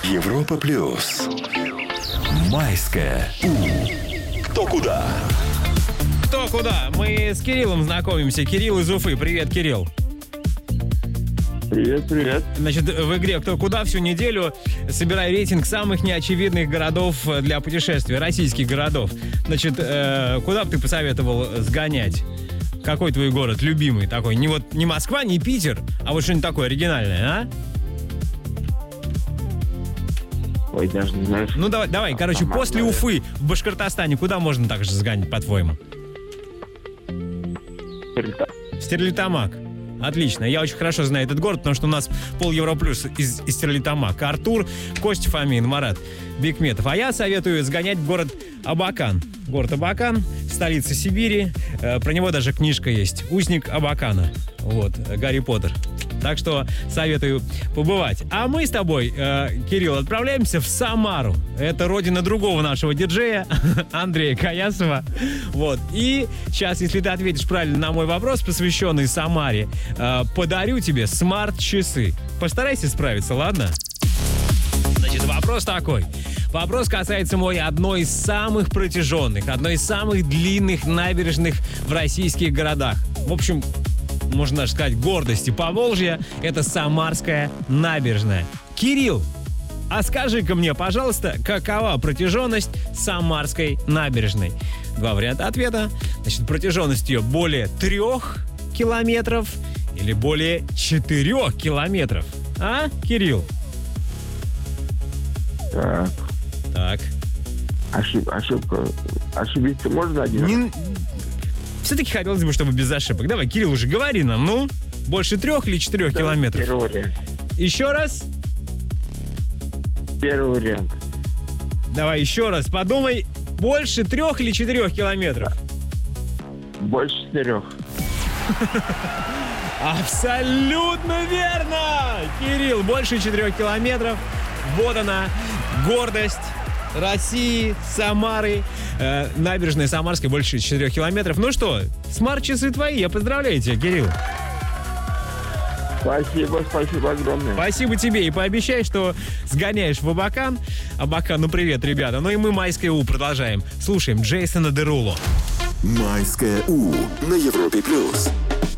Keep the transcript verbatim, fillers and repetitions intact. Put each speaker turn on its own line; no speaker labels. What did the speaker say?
Европа плюс. Майская У. Кто куда?
Кто куда? Мы с Кириллом знакомимся. Кирилл из Уфы. Привет, Кирилл.
Привет, привет.
Значит, в игре «Кто куда» всю неделю собирай рейтинг самых неочевидных городов для путешествия, российских городов. Значит, э, куда бы ты посоветовал сгонять? Какой твой город любимый такой? Не вот не Москва, не Питер, а вот что-нибудь такое оригинальное, а?
Ой, даже не знаю.
Ну давай, давай, короче,
Сама
после
знаю.
Уфы в Башкортостане куда можно также сгонять, по-твоему? Стерлитамак. Отлично, я очень хорошо знаю этот город, потому что у нас пол Европлюс из, из Стерлитамака. Артур, Костя Фомин, Марат Бекметов. А я советую сгонять в город Абакан. Город Абакан, столица Сибири. Э, про него даже книжка есть. «Узник Абакана». Вот, Гарри Поттер. Так что советую побывать. А мы с тобой, э, Кирилл, отправляемся в Самару. Это родина другого нашего диджея, Андрея Каясова. Вот. И сейчас, если ты ответишь правильно на мой вопрос, посвященный Самаре, э, подарю тебе смарт-часы. Постарайся справиться, ладно? Значит, вопрос такой. Вопрос касается мой одной из самых протяженных, одной из самых длинных набережных в российских городах. В общем, можно даже сказать, гордости Поволжья — это Самарская набережная. Кирилл, а скажи-ка мне, пожалуйста, какова протяженность Самарской набережной? Два варианта ответа. Значит, протяженность ее более трех километров или более четырех километров. А, Кирилл?
Так.
Так.
Ошиб, ошибка. Ошибиться можно один раз?
Не... Все-таки хотелось бы, чтобы без ошибок. Давай, Кирилл, уже говори нам, ну? Больше трех или четырех
Да,
километров?
Первый вариант.
Еще раз?
Первый вариант.
Давай еще раз подумай. Больше трех или четырех километров?
Больше четырех.
Абсолютно верно! Кирилл, больше четырех километров. Вот она, гордость России, Самары. Э, набережная Самарская больше четырех километров. Ну что, смарт-часы твои. Я поздравляю тебя, Кирилл.
Спасибо, спасибо огромное.
Спасибо тебе. И пообещай, что сгоняешь в Абакан. Абакан, ну привет, ребята. Ну и мы «Майское У» продолжаем. Слушаем Джейсона Деруло.
Майская У на Европе плюс.